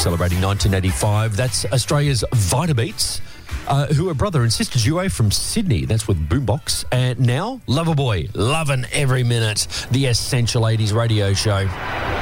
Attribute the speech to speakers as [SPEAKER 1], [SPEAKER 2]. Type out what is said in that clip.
[SPEAKER 1] celebrating 1985. That's Australia's Vitabeats, who are brother and sister duo from Sydney. That's with Boombox. And now, Loverboy, loving every minute, the Essential 80s radio show.